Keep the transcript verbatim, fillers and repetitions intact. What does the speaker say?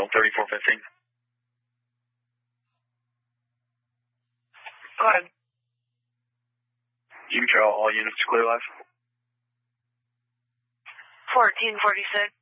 Central, thirty-four fifteen. Go ahead. You control all units clear live. fourteen forty-six.